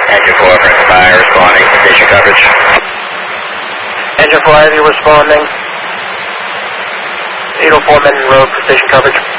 Engine 4, Franklin Fire, responding, station coverage. Engine 4 Heavy responding. 804 Minden Road, station coverage.